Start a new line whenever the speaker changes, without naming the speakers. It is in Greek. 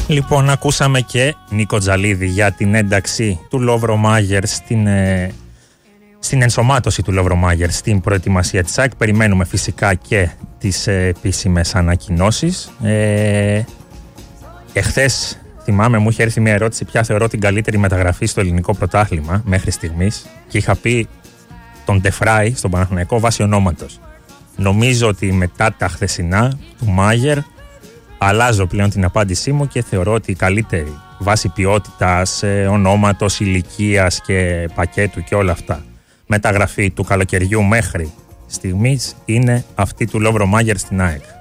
Λοιπόν, ακούσαμε και Νίκο Τζαλίδη για την ένταξη του Λόβρο Μάγερ στην ενσωμάτωση του Λόβρο Μάγερ στην προετοιμασία της ΑΕΚ. Περιμένουμε φυσικά και τις επίσημες ανακοινώσεις. Εχθές, θυμάμαι, μου είχε έρθει μια ερώτηση ποια θεωρώ την καλύτερη μεταγραφή στο ελληνικό πρωτάθλημα μέχρι στιγμής και είχα πει τον Ντεφράι στον Παναθηναϊκό βάσει ονόματος. Νομίζω ότι μετά τα χθεσινά του Μάγερ αλλάζω πλέον την απάντησή μου και θεωρώ ότι η καλύτερη βάση ποιότητας, ονόματος, ηλικίας και πακέτου και όλα αυτά μεταγραφή του καλοκαιριού μέχρι στιγμής είναι αυτή του Λόβρο Μάγερ στην ΑΕΚ.